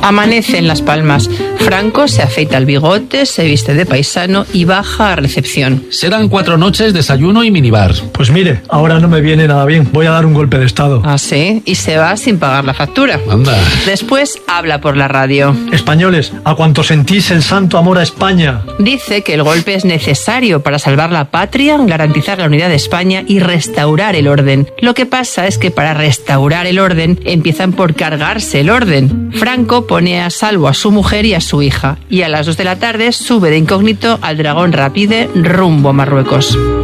Amanece en Las Palmas. Franco se afeita el bigote, se viste de paisano y baja a recepción. Serán 4 noches, desayuno y minibar. Pues mire, ahora no me viene nada bien. Voy a dar un golpe de estado. ¿Ah, sí? Y se va sin pagar la factura. Anda. Después habla por la radio. Españoles, a cuanto sentís el santo amor a España. Dice que el golpe es necesario para salvar la patria, garantizar la unidad de España y restaurar el orden. Lo que pasa es que para restaurar el orden empiezan por cargarse el orden. Franco pone a salvo a su mujer y a su hija y a las 2 de la tarde sube de incógnito al Dragón Rapide rumbo a Marruecos.